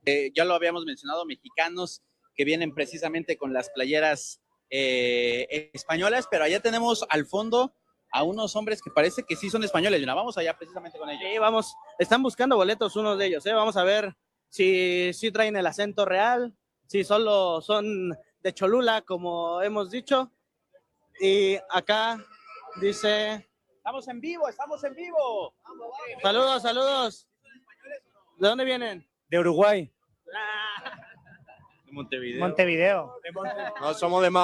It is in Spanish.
Ya lo habíamos mencionado, mexicanos que vienen precisamente con las playeras españolas, pero allá tenemos al fondo a unos hombres que parece que sí son españoles. Vamos allá precisamente con ellos. Sí, vamos, están buscando boletos unos de ellos, vamos a ver si traen el acento real, si solo son de Cholula, como hemos dicho. Y acá dice... ¡Estamos en vivo, estamos en vivo! Saludos, saludos. ¿De dónde vienen? De Uruguay. De Montevideo. Montevideo. No, somos de